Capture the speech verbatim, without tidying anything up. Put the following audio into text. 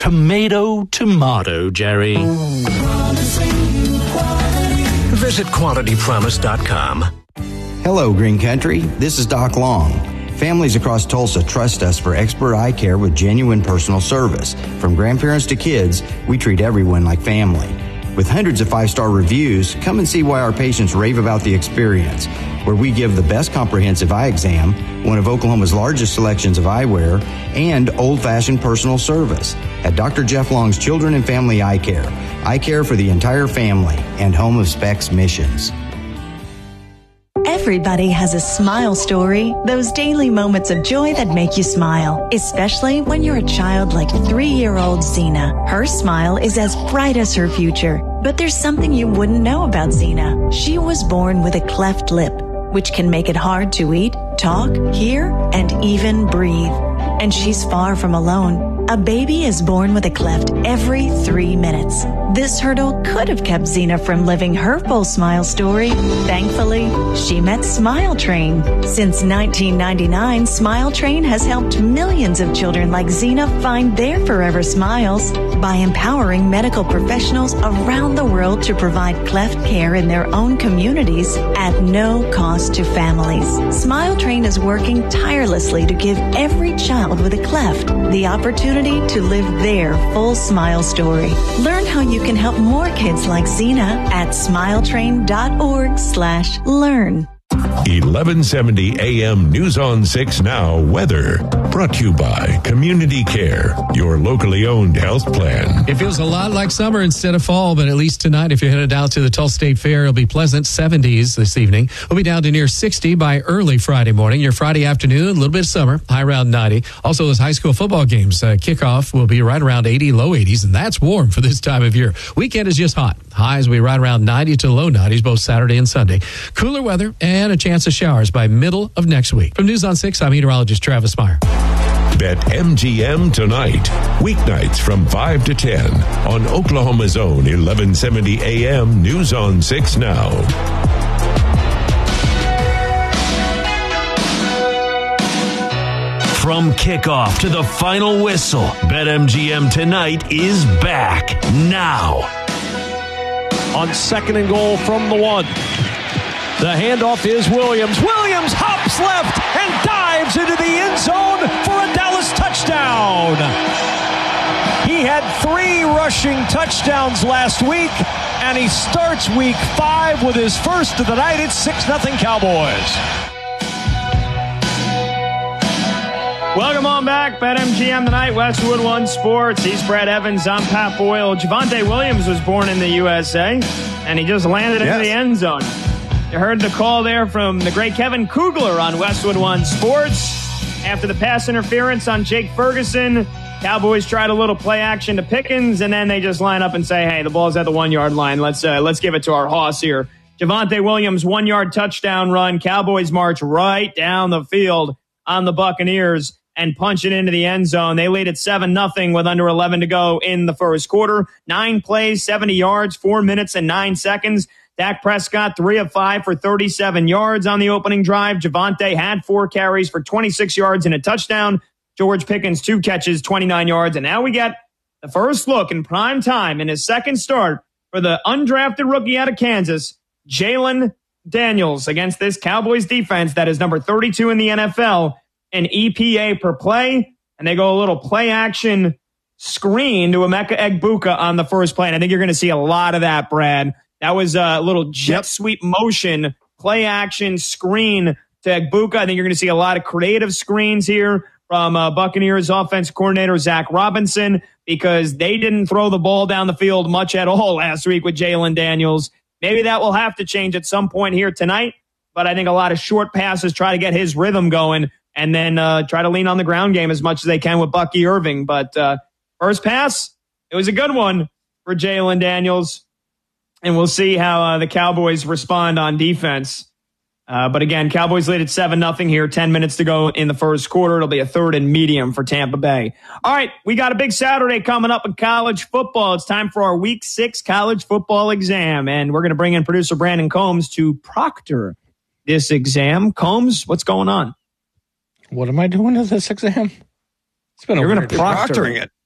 Tomato, tomato, Jerry. Visit quality promise dot com. Hello, Green Country. This is Doc Long. Families across Tulsa trust us for expert eye care with genuine personal service. From grandparents to kids, we treat everyone like family. With hundreds of five-star reviews, come and see why our patients rave about the experience, where we give the best comprehensive eye exam, one of Oklahoma's largest selections of eyewear, and old-fashioned personal service. At Doctor Jeff Long's Children and Family Eye Care, eye care for the entire family, and home of Specs Missions. Everybody has a smile story, those daily moments of joy that make you smile, especially when you're a child like three-year-old Zena. Her smile is as bright as her future, but there's something you wouldn't know about Zena. She was born with a cleft lip, which can make it hard to eat, talk, hear, and even breathe. And she's far from alone. A baby is born with a cleft every three minutes. This hurdle could have kept Zena from living her full smile story. Thankfully, she met Smile Train. Since nineteen ninety-nine, Smile Train has helped millions of children like Zena find their forever smiles by empowering medical professionals around the world to provide cleft care in their own communities at no cost to families. Smile Train is working tirelessly to give every child with a cleft the opportunity to live their full smile story. Learn how you can help more kids like Zena at smiletrain.org slash learn. eleven seventy A M News on six Now weather. Brought to you by Community Care, your locally owned health plan. It feels a lot like summer instead of fall, but at least tonight, if you're headed out to the Tulsa State Fair, it'll be pleasant seventies this evening. We'll be down to near sixty by early Friday morning. Your Friday afternoon, a little bit of summer, high around ninety. Also, those high school football games, uh, kickoff will be right around eighty, low eighties, and that's warm for this time of year. Weekend is just hot. Highs will be right around ninety to low nineties, both Saturday and Sunday. Cooler weather and a chance of showers by middle of next week. From News on six, I'm meteorologist Travis Meyer. Bet M G M tonight. Weeknights from five to ten on Oklahoma's own eleven seventy A M News on six Now. From kickoff to the final whistle, BetMGM tonight is back now. On second and goal from the one. The handoff is Williams. Williams hops left and dives into the end zone for a Dallas touchdown. He had three rushing touchdowns last week, and he starts week five with his first of the night. It's six nothing Cowboys. Welcome on back. BetMGM tonight, Westwood One Sports. He's Brad Evans. I'm Pat Boyle. Javonte Williams was born in the U S A, and he just landed yes. into the end zone. You heard the call there from the great Kevin Kugler on Westwood One Sports. After the pass interference on Jake Ferguson, Cowboys tried a little play action to Pickens, and then they just line up and say, hey, the ball's at the one-yard line. Let's uh, let's give it to our hoss here. Javonte Williams, one-yard touchdown run. Cowboys march right down the field on the Buccaneers and punch it into the end zone. They lead at seven nothing with under eleven to go in the first quarter. Nine plays, seventy yards, four minutes and nine seconds. Dak Prescott, three of five for thirty-seven yards on the opening drive. Javonte had four carries for twenty-six yards and a touchdown. George Pickens, two catches, twenty-nine yards. And now we get the first look in prime time in his second start for the undrafted rookie out of Kansas, Jalen Daniels, against this Cowboys defense that is number thirty-two in the N F L in E P A per play. And they go a little play action screen to Emeka Egbuka on the first play. And I think you're going to see a lot of that, Brad. That was a little jet yep. sweep motion, play action screen to Egbuka. I think you're going to see a lot of creative screens here from uh, Buccaneers offense coordinator Zach Robinson, because they didn't throw the ball down the field much at all last week with Jalen Daniels. Maybe that will have to change at some point here tonight, but I think a lot of short passes try to get his rhythm going, and then uh, try to lean on the ground game as much as they can with Bucky Irving. But uh, first pass, it was a good one for Jalen Daniels. And we'll see how uh, the Cowboys respond on defense. Uh, but again, Cowboys lead at seven nothing here. ten minutes to go in the first quarter. It'll be a third and medium for Tampa Bay. All right, we got a big Saturday coming up in college football. It's time for our week six college football exam. And we're going to bring in producer Brandon Combs to proctor this exam. Combs, what's going on? What am I doing to this exam? It's been You're a going to proctor it.